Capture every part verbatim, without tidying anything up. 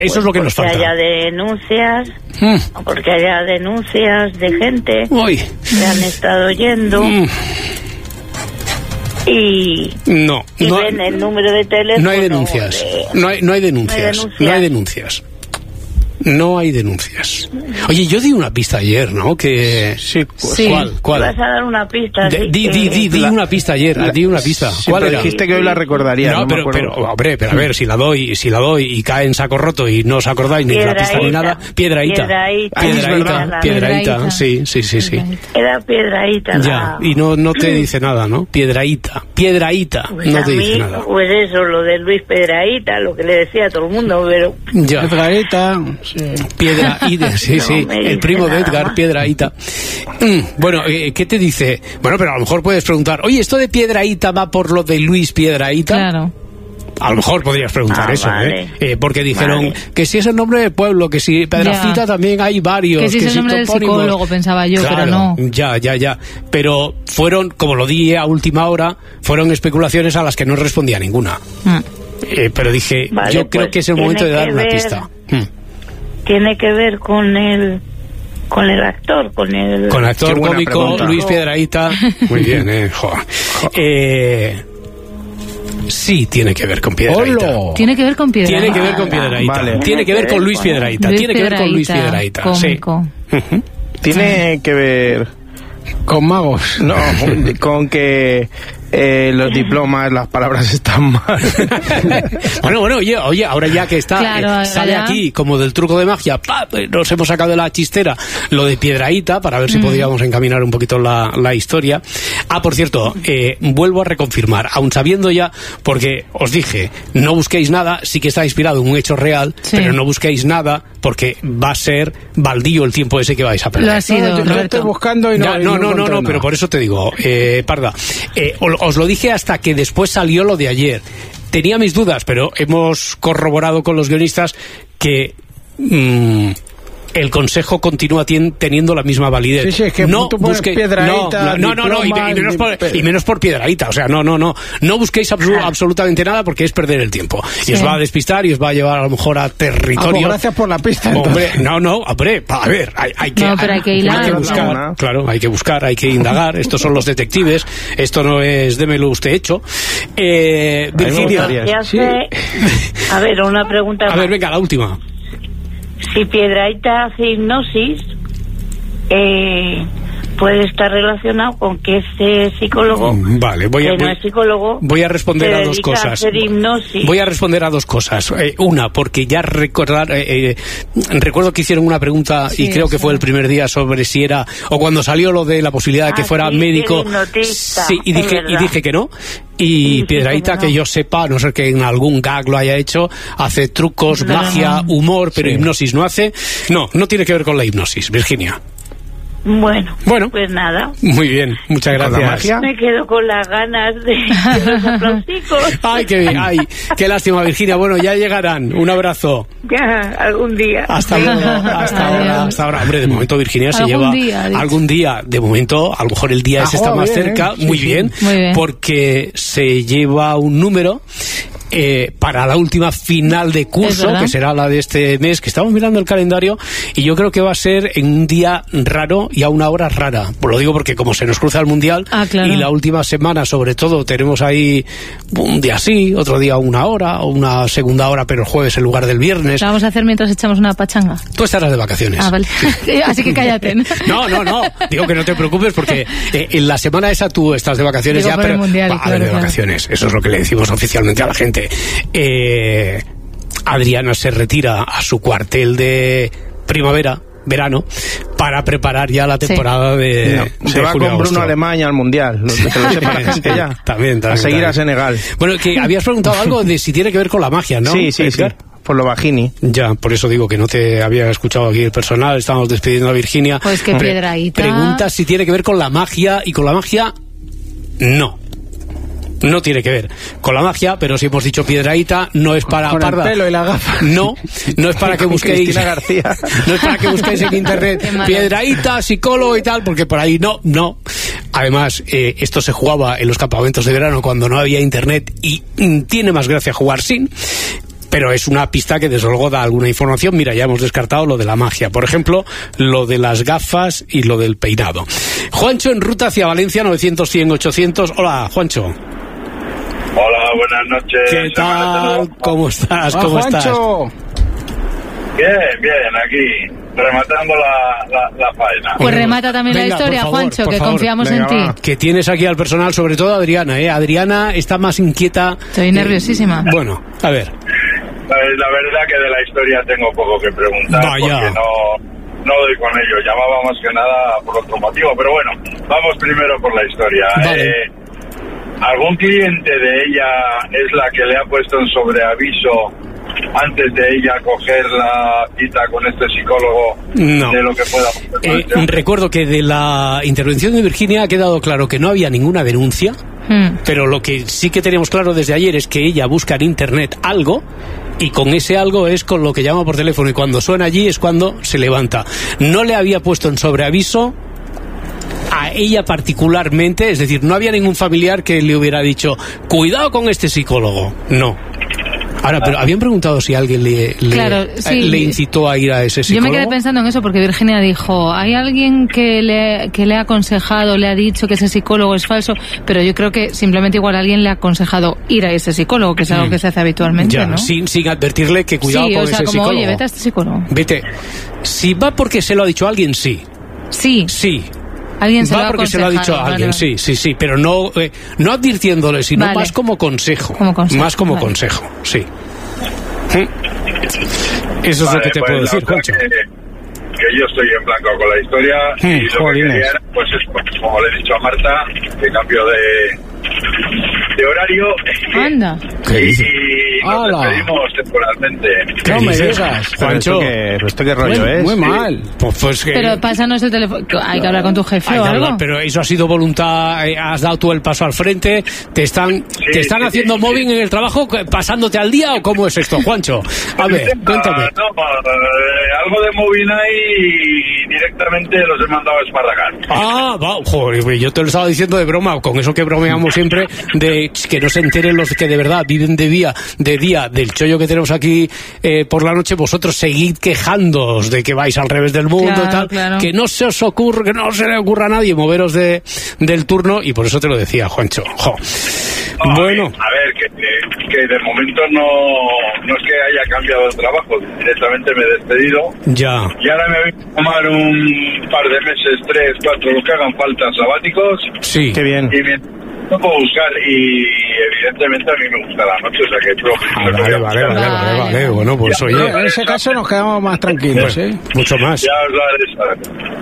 Eso es lo que nos falta. Porque haya denuncias, mm. porque haya denuncias de gente Uy. que han estado yendo Mm. y, no, y no, ven el número de teléfono. No hay denuncias. De... No, hay, no hay denuncias. No hay denuncias. No hay denuncias. No hay denuncias. Oye, yo di una pista ayer, ¿no? Que sí, pues, sí. ¿Cuál? ¿Cuál? Vas a dar una pista. De, di, que... di, di, di una pista ayer. La... Di una pista. Sí, ¿Cuál era? Dijiste que hoy la recordaría. No, no pero, pero, hombre, pero a ver, si la doy, si la doy y cae en saco roto y no os acordáis ni de la pista ni nada, piedraíta. Piedraíta. Piedraíta. Piedraíta. Sí, sí, sí, sí. Era piedraíta. Ya. La... Y no, no te dice nada, ¿no? Piedraíta. Piedraíta. Pues no te mí, dice nada. Pues eso, lo de Luis Piedraíta, lo que le decía a todo el mundo, pero. Ya. Piedraíta. Sí. Piedra. Sí, no, sí, el primo de Edgar, más. Piedraíta. Mm, bueno, eh, ¿qué te dice? Bueno, pero a lo mejor puedes preguntar, oye, ¿esto de Piedraíta va por lo de Luis Piedraíta? Claro. A lo mejor podrías preguntar ah, eso, vale. ¿eh? ¿eh? Porque dijeron vale. que si es el nombre del pueblo, que si Pedrafita también hay varios. Que si es el nombre del psicólogo, pensaba yo, claro, pero no. Ya, ya, ya. Pero fueron, como lo dije a última hora, fueron especulaciones a las que no respondía ninguna. Mm. Eh, pero dije, vale, yo creo pues que es el momento de dar ver... una pista. Mm. Tiene que ver con el con el actor, con el con el actor cómico pregunta. Luis Piedraíta. Muy bien, eh, joder. eh Sí, tiene que ver con Piedraíta. Olo. Tiene que ver con Piedraíta. Tiene que ver con Piedraíta. Vale. Tiene que ver con Luis Piedraíta. Luis Tiene que ver con Luis Piedraíta. Cómico. Sí. Uh-huh. Tiene que ver con magos. No, con que eh, los diplomas, las palabras están mal. Bueno, bueno, oye, oye, ahora ya que está, claro, eh, sale ya. aquí como del truco de magia, ¡pah! Nos hemos sacado de la chistera lo de Piedraíta para ver si mm. podíamos encaminar un poquito la, la historia. Ah, por cierto, eh, vuelvo a reconfirmar, aun sabiendo ya, porque os dije, no busquéis nada, sí que está inspirado en un hecho real, sí. pero no busquéis nada porque va a ser baldío el tiempo ese que vais a perder. Lo ha sido, no, yo, yo estoy buscando y no, no, y no, no, no, no, no, pero por eso te digo, eh, Parda, eh, os lo dije hasta que después salió lo de ayer. Tenía mis dudas, pero hemos corroborado con los guionistas que mmm, el consejo continúa tien, teniendo la misma validez. Sí, sí, es que no tú busquéis Piedraíta, no, no, no, no, y, y, menos por, y menos por Piedraíta, o sea, no, no, no, no busquéis absu- absolutamente nada porque es perder el tiempo. Sí. Y os va a despistar y os va a llevar a lo mejor a territorio. Ah, pues gracias por la pista. Hombre, no, no, hombre, a ver, hay, hay que, no, pero hay que, hay, hilar, hay que buscar, ¿no? Claro, hay que buscar, hay que indagar. Estos son los detectives, esto no es démelo usted hecho. Eh, Virginia. Ya sé. A ver, una pregunta. A ver, venga, la última. Si Piedraíta hace hipnosis, eh, puede estar relacionado con que este psicólogo, vale, voy a, que no voy, es psicólogo, voy a responder a dos cosas. A hacer hipnosis. Voy a responder a dos cosas. Eh, una, porque ya recordar, eh, eh, recuerdo que hicieron una pregunta sí, y creo que sí. fue el primer día sobre si era, o cuando salió lo de la posibilidad de que ah, fuera sí, médico. Sí, y dije, y dije que no. Y sí, Piedraíta, que, no. que yo sepa, a no ser que en algún gag lo haya hecho, hace trucos, no, magia, no. humor, pero sí. hipnosis no hace. No, no tiene que ver con la hipnosis, Virginia. Bueno, bueno, pues nada. Muy bien, muchas gracias. Me quedo con las ganas de, de los aplausicos. Ay, qué, ay, qué lástima, Virginia. Bueno, ya llegarán. Un abrazo. Ya, algún día. Hasta luego. Hasta ahora. Hasta ahora. Hombre, de momento Virginia se lleva día, algún día. De momento, a lo mejor el día ese está más bien, cerca. ¿eh? Muy, sí, bien, muy bien. Porque se lleva un número. Eh, para la última final de curso, que será la de este mes, que estamos mirando el calendario, y yo creo que va a ser en un día raro y a una hora rara. Pues lo digo porque como se nos cruza el Mundial, ah, claro. y la última semana sobre todo tenemos ahí un día sí, otro día una hora, o una segunda hora, pero el jueves en lugar del viernes. ¿Lo vamos a hacer mientras echamos una pachanga? Tú estarás de vacaciones. Ah, vale. Así que cállate. No, no, no. Digo que no te preocupes porque eh, en la semana esa tú estás de vacaciones. Digo ya, pero mundial, va, claro, a ver, de claro. vacaciones. Eso es lo que le decimos oficialmente a la gente. Eh, Adriana se retira a su cuartel de primavera, verano, para preparar ya la temporada sí. de, no, de se va julio, con Bruno agosto. Alemania al Mundial, que lo sepa la gente ya. También, también, a seguir también. a Senegal. Bueno, que habías preguntado algo de si tiene que ver con la magia, ¿no? Sí, sí, Edgar? sí. Por lo Bajini. Ya, por eso digo que no te había escuchado aquí el personal. Estamos despidiendo a Virginia. Pues que Pre- Piedraíta. Pregunta si tiene que ver con la magia, y con la magia, no. No tiene que ver con la magia, pero si hemos dicho Piedraíta, no es para con Parda. El pelo y la gafa. No, no es para que busquéis García. No es para que busquéis en internet Piedraíta, psicólogo y tal, porque por ahí no, no. Además, eh, esto se jugaba en los campamentos de verano cuando no había internet y mm, tiene más gracia jugar sin. pero es una pista que desde luego da alguna información. Mira, ya hemos descartado lo de la magia, por ejemplo, lo de las gafas y lo del peinado. Juancho en ruta hacia Valencia, novecientos, cien, ochocientos. Hola, Juancho. Hola, buenas noches. ¿Qué tal? ¿Cómo estás? Hola, ¿Cómo Juancho. estás? Bien, bien, aquí, rematando la, la, la faena. Pues remata también Venga, la historia, por favor, Juancho, por que favor. confiamos Venga, en ti. va. Que tienes aquí al personal, sobre todo Adriana, ¿eh? Adriana está más inquieta. Estoy nerviosísima. Bueno, a ver. La, la verdad que de la historia tengo poco que preguntar, Vaya. porque no, no doy con ello. Llamaba más que nada por otro motivo, pero bueno, vamos primero por la historia. Vale. Eh, ¿Algún cliente de ella es la que le ha puesto en sobreaviso antes de ella coger la cita con este psicólogo No. de lo que pueda pasar? Eh, recuerdo que de la intervención de Virginia ha quedado claro que no había ninguna denuncia, Hmm. pero lo que sí que teníamos claro desde ayer es que ella busca en internet algo y con ese algo es con lo que llama por teléfono y cuando suena allí es cuando se levanta. No le había puesto en sobreaviso a ella particularmente, es decir, no había ningún familiar que le hubiera dicho cuidado con este psicólogo. No. Ahora, pero habían preguntado si alguien le, le, Claro, sí. le incitó a ir a ese Yo psicólogo. me quedé pensando en eso porque Virginia dijo, hay alguien que le, que le ha aconsejado, le ha dicho que ese psicólogo es falso, pero yo creo que simplemente igual alguien le ha aconsejado ir a ese psicólogo, que es algo que se hace habitualmente, Ya, ¿no? sin, sin advertirle que cuidado sí, con o sea, ese como, psicólogo. oye, vete a este psicólogo. Vete. Si va porque se lo ha dicho alguien, sí. Sí, Sí. alguien se lo Va ha porque se lo ha dicho aconsejado, a vale, alguien, vale. sí, sí, sí. Pero no, eh, no advirtiéndole, sino Vale. más como consejo. Como consejo, Más como vale. consejo, sí. ¿Mm? Eso es Vale, lo que te pues puedo la decir, verdad Juancho. que, que yo estoy en blanco con la historia Hmm, y lo que jolines. quería era, pues es, como le he dicho a Marta, que cambio de, de horario Anda. ¿Qué y, dice? y nos ¡Hala! despedimos temporalmente. ¿Qué No me dices, digas. Juancho? ¿Pero esto qué, pero esto qué rollo Muy- es? muy Sí. mal. Pues, pues que... Pero pásanos el teléfono, hay que hablar con tu jefe Hay o que algo. hablar, pero eso ha sido voluntad, eh, has dado tú el paso al frente, te están te están sí, haciendo sí, mobbing en el trabajo, pasándote al día o cómo es esto, Juancho. A ver, cuéntame. Ah, no, eh, algo de moving ahí y directamente los he mandado a esparragar. Ah, va, joder, yo te lo estaba diciendo de broma, con eso que bromeamos siempre, de que no se enteren los que de verdad viven de día, de día del chollo que tenemos aquí eh, por la noche, vosotros seguid quejándoos de que vais al revés del mundo Claro, y tal, claro. que no se os ocurre, que no se le ocurra a nadie moveros de, del turno, y por eso te lo decía, Juancho. Jo. No, Bueno, A ver, que, que, que de momento no, no es que haya cambiado de trabajo, directamente me he despedido ya. y ahora me voy a tomar un par de meses, tres, cuatro, lo que hagan falta, sabáticos, Sí. Qué bien. y mientras no puedo buscar, y evidentemente a mí me gusta la noche, o sea que creo que Ah, lo que voy vale, a vale, buscar. vale, vale, vale. Bueno, pues Ya, oye, En ese caso nos quedamos más tranquilos, ¿eh? mucho más. Ya os lo haré saber.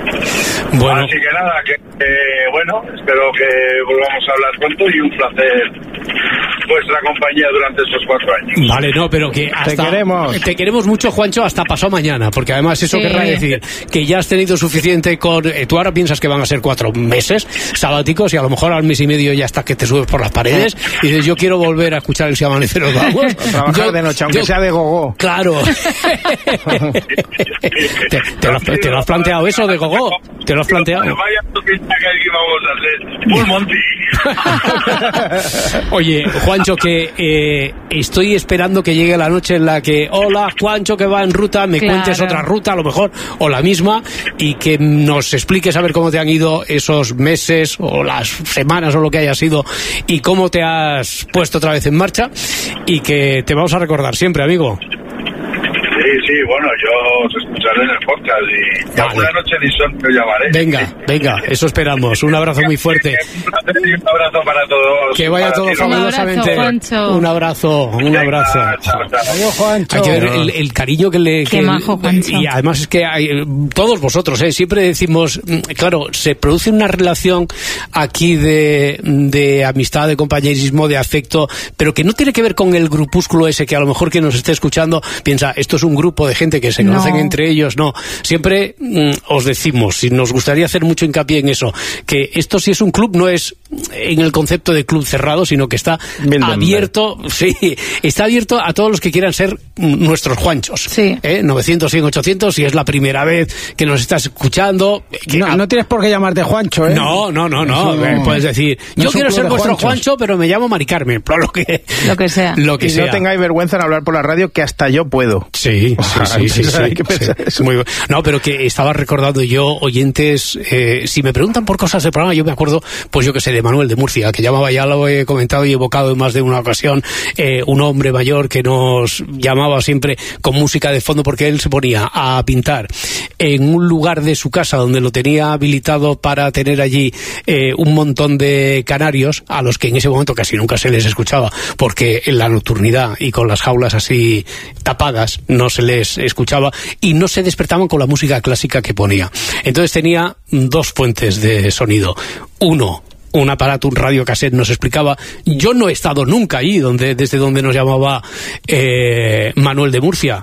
Bueno, Así que nada, que eh, bueno, espero que volvamos a hablar pronto y un placer vuestra compañía durante estos cuatro años. vale, no, pero que hasta... queremos. Te queremos mucho, Juancho, hasta pasado mañana, porque además eso Sí. querrá decir que ya has tenido suficiente con... eh, tú ahora piensas que van a ser cuatro meses sabáticos y a lo mejor al mes y medio ya está que te subes por las paredes y dices, yo quiero volver a escuchar el Si Amanecer os Vamos. Trabajar Yo- de noche, aunque yo- sea de gogo. Claro. ¿Te, te lo, has- te lo has planteado eso de gogo? ¿Te lo has planteado? Vaya toquita que aquí vamos a hacer. Full Monty. Oye, Juancho, que eh, estoy esperando que llegue la noche en la que, hola, Juancho, que va en ruta, me Claro. cuentes otra ruta, a lo mejor, o la misma, y que nos expliques a ver cómo te han ido esos meses, o las semanas, o lo que haya sido, y cómo te has puesto otra vez en marcha, y que te vamos a recordar siempre, amigo. Sí, sí, bueno, yo os escucharé en el podcast y Vale. alguna noche de insomnio os llamaré. Venga, venga, eso esperamos. Un abrazo muy fuerte. Un placer y un abrazo para todos. Que vaya Para todo ti, ¿no? fabulosamente. Un abrazo, Juancho. Un abrazo, un Venga, abrazo. chao, chao. Adiós, Juancho. Hay que ver el, el cariño que le... Qué que- majo, Juancho. y además es que hay, todos vosotros, ¿eh? Siempre decimos, mm, claro, se produce una relación aquí de, de amistad, de compañerismo, de afecto, pero que no tiene que ver con el grupúsculo ese que a lo mejor quien nos esté escuchando piensa, esto es un grupo de gente que se conocen No. entre ellos, no. Siempre mm, os decimos, si nos gustaría hacer mucho hincapié en eso, que esto si es un club no es en el concepto de club cerrado, sino que está Bien, abierto, sí, está abierto a todos los que quieran ser mm, nuestros Juanchos. Sí. ¿Eh? novecientos, cien, ochocientos, si es la primera vez que nos estás escuchando. Que, No, no tienes por qué llamarte Juancho, ¿eh? no, no, no, no, Eso eh, no- puedes decir, no yo es un quiero club ser de vuestro Juanchos. Juancho, pero me llamo Mari Carmen, pero lo que, Lo que sea. lo que Y sea. no tengáis vergüenza en hablar por la radio, que hasta yo puedo. Sí, sí, sí, sí, sí, Hay que sí, pensar sí. eso. Muy bu- No, pero que estaba recordando yo, oyentes, eh, si me preguntan por cosas del programa, yo me acuerdo, pues yo que sé, de Manuel de Murcia, que llamaba, ya lo he comentado y evocado en más de una ocasión, eh, un hombre mayor que nos llamaba siempre con música de fondo porque él se ponía a pintar en un lugar de su casa donde lo tenía habilitado para tener allí eh, un montón de canarios a los que en ese momento casi nunca se les escuchaba porque en la nocturnidad y con las jaulas así tapadas no se les escuchaba y no se despertaban con la música clásica que ponía. Entonces tenía dos fuentes de sonido. Uno, un aparato, un radiocassette, nos explicaba. Yo no he estado nunca allí donde, desde donde nos llamaba eh, Manuel de Murcia,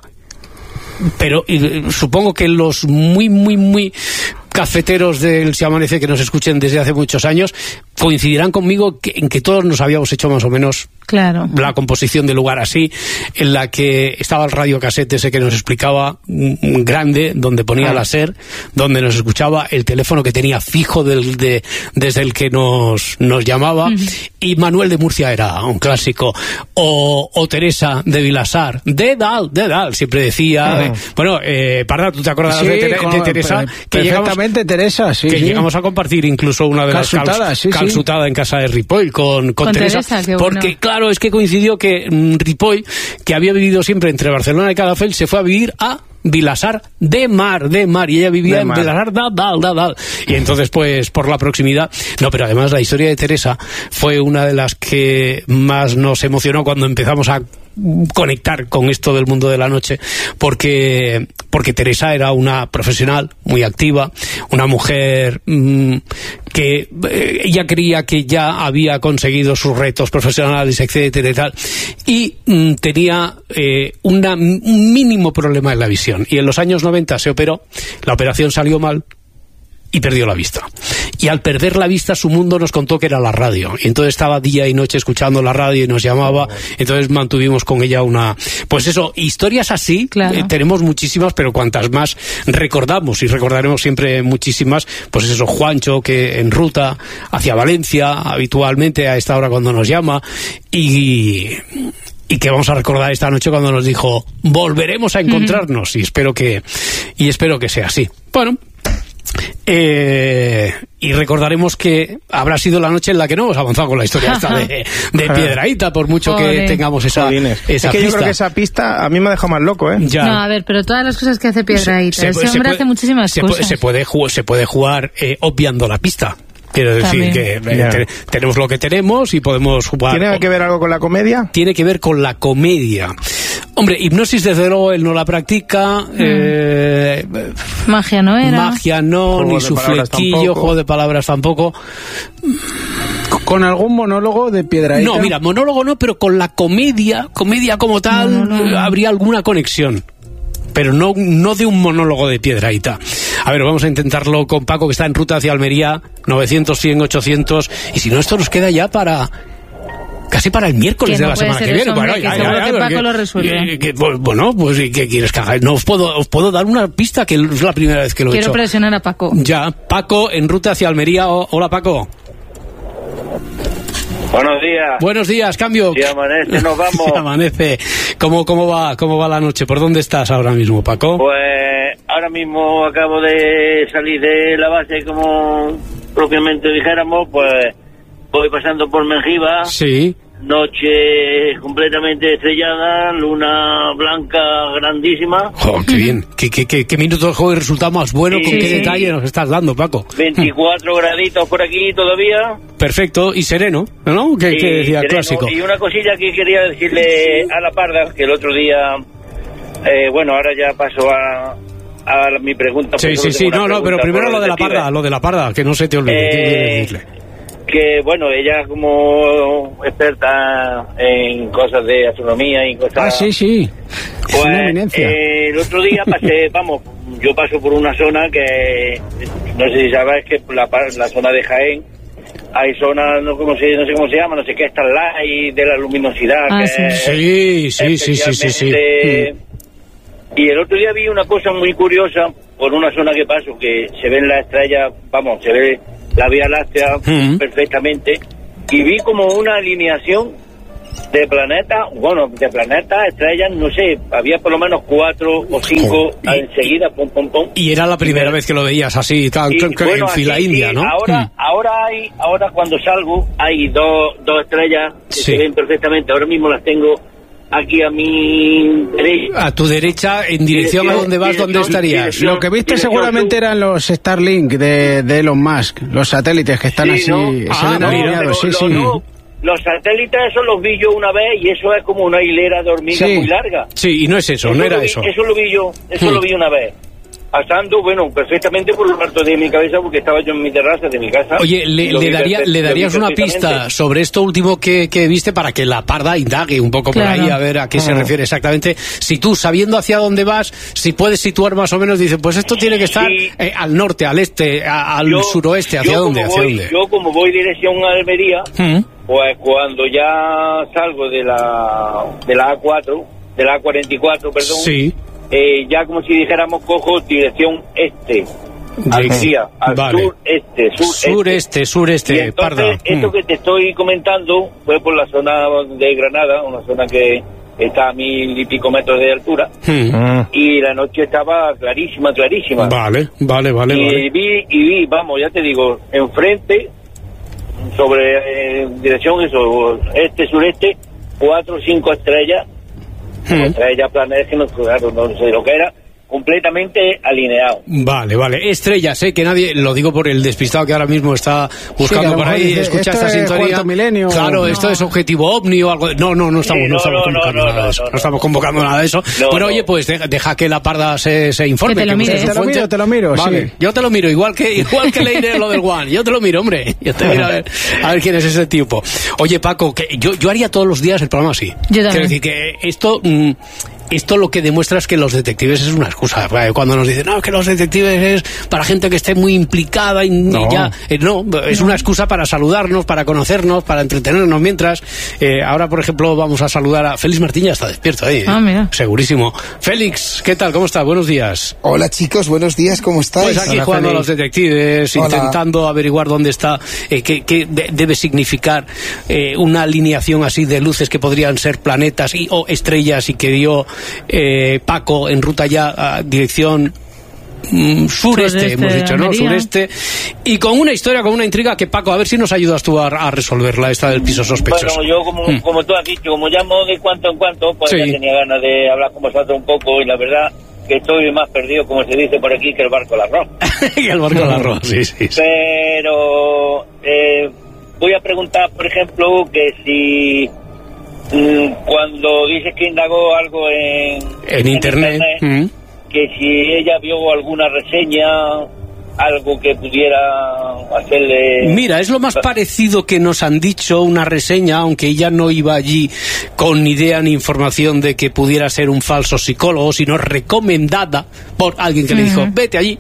pero eh, supongo que los muy, muy, muy cafeteros del Si Amanece que nos escuchen desde hace muchos años coincidirán conmigo que, en que todos nos habíamos hecho más o menos Claro. la composición del lugar así, en la que estaba el radiocassette ese que nos explicaba, mm, grande, donde ponía Ah. la SER, donde nos escuchaba, el teléfono que tenía fijo del, de, desde el que nos, nos llamaba, uh-huh. y Manuel de Murcia era un clásico, o, o Teresa de Vilasar, de Dal, de Dal, siempre decía, Ah. eh, bueno, eh, Parda, ¿tú te acuerdas Sí, de, Tere- con- de Teresa? Que llegamos, perfectamente, Teresa, sí, que sí. llegamos a compartir incluso una de las Calzutada, cals- sí, sí. calzutada en casa de Ripoll con, con, Con Teresa, Teresa, qué porque bueno. claro, es que coincidió que mm, Ripoll, que había vivido siempre entre Barcelona y Calafell, se fue a vivir a Vilasar de Mar, de Mar, y ella vivía De en Mar. Vilasar da, dal, da, dal. Y entonces, pues, por la proximidad, no, pero además la historia de Teresa fue una de las que más nos emocionó cuando empezamos a conectar con esto del mundo de la noche, porque porque Teresa era una profesional muy activa, una mujer mmm, que eh, ella creía que ya había conseguido sus retos profesionales, etcétera y tal, y mmm, tenía eh, una, un mínimo problema en la visión, y en los años noventa se operó, la operación salió mal y perdió la vista. Y al perder la vista, su mundo nos contó que era la radio. Y entonces estaba día y noche escuchando la radio y nos llamaba. Entonces mantuvimos con ella una... Pues eso, historias así, claro. eh, tenemos muchísimas, pero cuantas más recordamos, y recordaremos siempre muchísimas, pues eso, Juancho, que en ruta hacia Valencia, habitualmente a esta hora cuando nos llama, y... y que vamos a recordar esta noche cuando nos dijo volveremos a encontrarnos, mm. y espero que y espero que sea así. Bueno, eh, y recordaremos que habrá sido la noche en la que no hemos avanzado con la historia esta de, de Piedrahíta, por mucho Joder. que tengamos esa, Jolines. esa es que yo pista. creo que esa pista a mí me ha dejado más loco, ¿eh? Ya. No, a ver, pero todas las cosas que hace Piedrahíta, Se- ese se- se hombre puede- hace muchísimas se cosas. Puede, se, puede jugar, se puede jugar eh, obviando la pista. Quiero decir También. que eh, Ya. te- tenemos lo que tenemos y podemos jugar. ¿Tiene que ver algo con la comedia? Tiene que ver con la comedia. Hombre, hipnosis desde luego él no la practica, mm. eh, magia no era. magia no, Juego ni de su palabras flequillo, tampoco. juego de palabras tampoco. ¿Con algún monólogo de Piedrahíta? No, mira, monólogo no, pero con la comedia, comedia como tal, No, no, no. habría alguna conexión. Pero no, no de un monólogo de Piedrahíta. A ver, vamos a intentarlo con Paco, que está en ruta hacia Almería, novecientos, cien, ochocientos, y si no, esto nos queda ya para... casi para el miércoles Que de no la puede semana ser que viene. eso, hombre, Bueno, que ya, seguro ya, que ya, Paco que- lo resuelve. que- que- bueno, pues ¿y qué quieres que haga? No os puedo, os puedo dar una pista, que es la primera vez que lo he Quiero hecho. presionar a Paco. Ya, Paco, en ruta hacia Almería. O- hola, Paco. Buenos días. Buenos días, cambio. Si amanece, nos vamos. Si amanece. ¿Cómo, cómo va, cómo va la noche? ¿Por dónde estás ahora mismo, Paco? Pues ahora mismo acabo de salir de la base, como propiamente dijéramos, pues voy pasando por Mengiba, Sí. noche completamente estrellada, luna blanca grandísima, Jo, qué bien. ¿Qué, qué, qué, qué minuto de juego y resultado más bueno? ¿Con Sí. qué detalle nos estás dando, Paco? veinticuatro graditos por aquí todavía. Perfecto y sereno, ¿no? ¿Qué, y qué decía? sereno. Clásico. Y una cosilla que quería decirle a la Parda, que el otro día, eh, bueno, ahora ya paso a, a mi pregunta. Sí, porque sí, solo sí, tengo no, una no, pero pregunta primero por lo de la detective. parda, lo de la parda, que no se te olvide. ¿Qué Eh, quieres decirle? Que bueno, ella como experta en cosas de astronomía y cosas Ah, sí, sí. Es una Pues eminencia. eh, el otro día pasé, vamos, yo paso por una zona que, no sé si sabes, que la, la zona de Jaén, hay zonas, no, como se, no sé cómo se llama, no sé qué, Starlight, de la luminosidad. Ah, que sí. es Sí, sí, sí, sí, sí, sí. especialmente- Y el otro día vi una cosa muy curiosa por una zona que paso, que se ven las estrellas, vamos, se ve la Vía Láctea Mm. perfectamente, y vi como una alineación de planetas, bueno, de planetas, estrellas, no sé, había por lo menos cuatro o cinco Y- enseguida, pum, pum, pum. Y era la primera Y- vez que lo veías así, tan, y, tan- bueno, en fila así, india, sí, ¿no? Ahora, Mm. ahora hay, ahora cuando salgo hay dos, dos estrellas que Sí. se ven perfectamente. Ahora mismo las tengo aquí a mi derecha. A tu derecha, en dirección a Dirección- donde vas, ¿dónde dirección- estarías? dirección- Lo que viste dirección seguramente sur. eran los Starlink de, de Elon Musk, los satélites que están Sí, así, ¿no? se Ah, ven no, alineados, sí, pero sí. lo- no, los satélites esos los vi yo una vez y eso es como una hilera de hormigas Sí. muy larga. Sí, y no es eso, no lo era vi- eso. Eso lo vi yo, eso Hmm. lo vi una vez. Pasando, bueno, perfectamente por lo alto de mi cabeza porque estaba yo en mi terraza de mi casa. Oye, y le, lo le vi daría, perfect- le lo vi darías una pista perfectamente. sobre esto último que, que viste para que la parda indague un poco por Claro. ahí a ver a qué se Ah. refiere exactamente. Si tú, sabiendo hacia dónde vas, si puedes situar más o menos, dices, pues esto tiene que estar Sí. eh, al norte, al este, a- al Yo- suroeste, ¿hacia yo dónde? como ¿Hacia voy- dónde? Yo como voy dirección a Almería, Mm. pues cuando ya salgo de la de la A cuatro, de la A cuarenta y cuatro, perdón, Sí. eh, ya como si dijéramos cojo dirección este, Almería, al Vale. sureste, sureste. Sureste, Y sureste, entonces, parda. esto Mm. que te estoy comentando fue por la zona de Granada, una zona que está a mil y pico metros de altura, Mm. Ah. y la noche estaba clarísima, clarísima. Vale, vale, vale, y vale. vi, y vi, vamos, ya te digo, enfrente, sobre eh, dirección eso, este, sureste, cuatro o cinco estrellas, Mm. estrellas, planetas, que no, claro, no sé lo que era, completamente alineado. Vale, vale. Estrellas, ¿eh? Que nadie, lo digo por el despistado que ahora mismo está buscando Sí, a lo por mejor ahí, dice, escucha ¿esto esta es sintonía. Cuarto Milenio? Claro, No. esto es objetivo ovni o algo. No, no, no estamos, Sí, no no, estamos no, convocando no, nada de no, eso. no, No, no. estamos convocando nada de eso. No, bueno, no. oye, pues deja, deja que la parda se, se informe. Que te lo busque mire. su Te lo fuente. miro, te lo miro, Vale, sí. yo te lo miro, igual que igual que leí lo del One. Yo te lo miro, hombre. Yo te miro a ver, a ver quién es ese tipo. Oye, Paco, que yo, yo haría todos los días el programa así. Yo también. Quiero decir que esto... mm, esto lo que demuestra es que los detectives es una excusa. Cuando nos dicen, no, que los detectives es para gente que esté muy implicada y No. ya. Eh, no, es una excusa para saludarnos, para conocernos, para entretenernos mientras. Eh, ahora, por ejemplo, vamos a saludar a Félix Martín, ya está despierto ahí. ¿eh? Ah, mira. Segurísimo. Félix, ¿qué tal? ¿Cómo estás? Buenos días. Hola chicos, buenos días, ¿cómo estáis? Pues aquí Hola, jugando a Félix. los detectives, Hola. intentando averiguar dónde está, eh, qué, qué de- debe significar eh, una alineación así de luces que podrían ser planetas y o estrellas y que dio eh, Paco en ruta ya a dirección mm, sureste, Sureste, hemos dicho, ¿no? Almería. Sureste. Y con una historia, con una intriga que, Paco, a ver si nos ayudas tú a, a resolverla, esta del piso sospechoso. Bueno, yo como, Mm. como tú has dicho, como llamo de cuanto en cuanto, pues Sí. ya tenía ganas de hablar con vosotros un poco y la verdad que estoy más perdido, como se dice por aquí, que el barco del arroz. Y el barco del arroz, sí, sí. sí. Pero eh, voy a preguntar, por ejemplo, que si mm, cuando dices que indagó algo en, En internet. Mm. que si ella vio alguna reseña, algo que pudiera hacerle... Mira, es lo más parecido que nos han dicho, una reseña, aunque ella no iba allí con ni idea ni información de que pudiera ser un falso psicólogo, sino recomendada por alguien que le dijo, vete allí.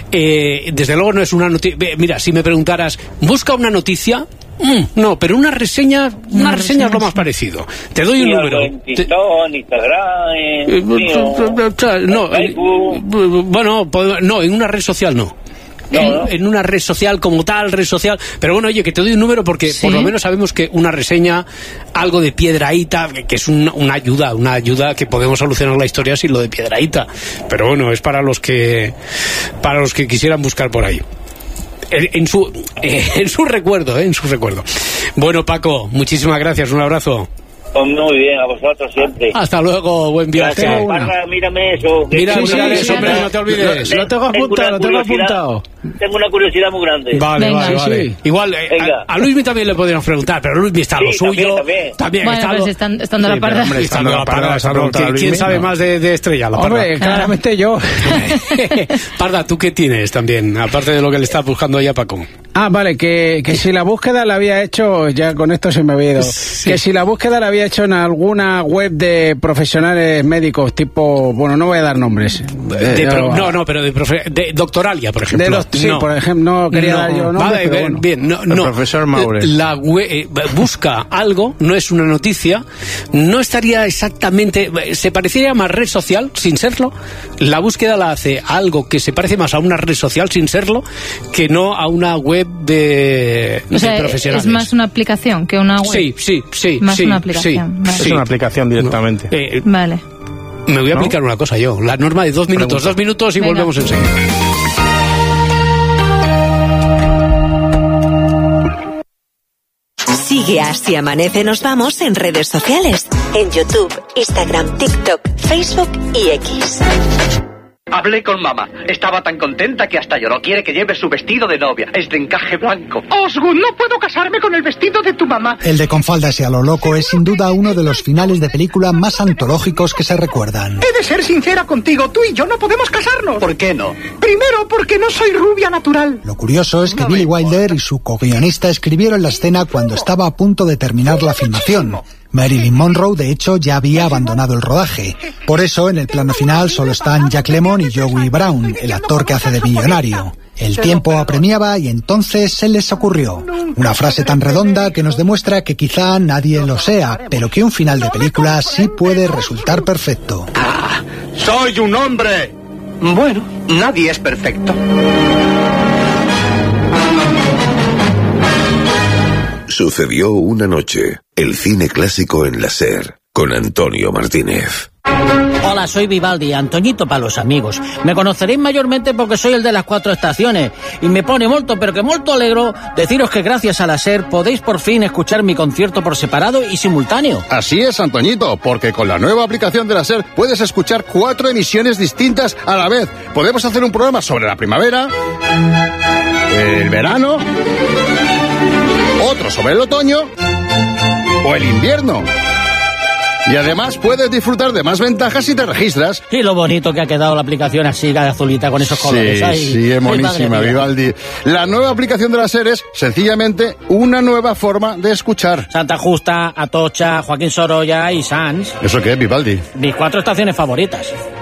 Eh, desde luego no es una noticia... Mira, si me preguntaras, busca una noticia... Mm, no, pero una reseña, una, Una reseña es lo reseña, más parecido. Te doy un Sí, número. algo en Te- TikTok, en Instagram, en, Eh, sí, o- no, en Facebook. eh, bueno, pod- no, en una red social no. No, En, no. en una red social como tal, red social. Pero bueno, oye, que te doy un número porque Sí. por lo menos sabemos que una reseña, algo de Piedrahíta, que, que es una, una ayuda, una ayuda que podemos solucionar la historia sin lo de Piedrahíta. Pero bueno, es para los que, para los que quisieran buscar por ahí. En, en su, eh, en su recuerdo, eh, en su recuerdo. Bueno, Paco, muchísimas gracias, un abrazo. Pues muy bien, a vosotros siempre. Hasta luego, buen viaje. Gracias. una. Parra, mírame eso. Mira, Sí, sí, mírale sí, eso, hombre, sí. no te olvides. Lo tengo Tengo apuntado, una lo tengo curiosidad. apuntado. tengo una curiosidad muy grande. Vale, Venga. vale, vale. Sí. Igual, eh, a, a Luismi también le podríamos preguntar, pero Luismi está a lo Sí, suyo. también, también. Bueno, está pues lo- están, estando Sí, la parda. pero, hombre, estando a la parda, esa ¿quién- pregunta a ¿Quién Luismi, sabe no. más de, de Estrella? La Parda. Hombre, claramente yo. Parda, ¿tú qué tienes también? Aparte de lo que le estás buscando ahí a Paco. Ah, vale, que, que si la búsqueda la había hecho, ya con esto se me había ido, Sí. que si la búsqueda la había hecho en alguna web de profesionales médicos, tipo, bueno, no voy a dar nombres. De Eh, pro- no, no, pero de, profe- de Doctoralia, por ejemplo. De los, sí, No. por ejemplo, no quería No. dar yo nombres, Vale, pero bien, bueno. bien, no, El no. profesor Maure. La we- eh, busca algo, no es una noticia, no estaría exactamente, se parecería más red social, sin serlo. La búsqueda la hace algo que se parece más a una red social, sin serlo, que no a una web de, O sea, de profesionales. es más una aplicación que una web. Sí, sí, sí. Más sí, una aplicación, sí, vale. Es sí. una aplicación directamente. Eh, Vale. me voy a ¿No? aplicar una cosa yo, la norma de dos minutos, Pregunta. dos minutos y Venga. volvemos enseguida. Sigue a Si Amanece Nos Vamos en redes sociales. En YouTube, Instagram, TikTok, Facebook y X. Hablé con mamá. Estaba tan contenta que hasta lloró. Quiere que lleve su vestido de novia. Es de encaje blanco. Osgood, no puedo casarme con el vestido de tu mamá. El de Con faldas y a lo loco es sin duda uno de los finales de película más antológicos que se recuerdan. He de ser sincera contigo, tú y yo no podemos casarnos. ¿Por qué no? Primero, porque no soy rubia natural. Lo curioso es que Billy Wilder y su co-guionista escribieron la escena cuando estaba a punto de terminar la filmación. Marilyn Monroe, de hecho, ya había abandonado el rodaje. Por eso, en el plano final solo están Jack Lemmon y Joey Brown, el actor que hace de millonario. El tiempo apremiaba y entonces se les ocurrió una frase tan redonda que nos demuestra que quizá nadie lo sea, pero que un final de película sí puede resultar perfecto. ¡Ah! ¡Soy un hombre! Bueno, nadie es perfecto. Sucedió una noche. El cine clásico en la SER, con Antonio Martínez. Hola, soy Vivaldi, Antoñito para los amigos. Me conoceréis mayormente porque soy el de las cuatro estaciones. Y me pone molto, pero que molto alegro deciros que gracias a la SER podéis por fin escuchar mi concierto por separado y simultáneo. Así es, Antoñito, porque con la nueva aplicación de la SER puedes escuchar cuatro emisiones distintas a la vez. Podemos hacer un programa sobre la primavera, el verano, otro sobre el otoño o el invierno. Y además puedes disfrutar de más ventajas si te registras. Y lo bonito que ha quedado la aplicación así, azulita, con esos colores. Sí, Ay, sí, es ay, monísima, madre mía. Vivaldi. La nueva aplicación de la SER es sencillamente una nueva forma de escuchar. Santa Justa, Atocha, Joaquín Sorolla y Sanz. ¿Eso qué es, Vivaldi? Mis cuatro estaciones favoritas.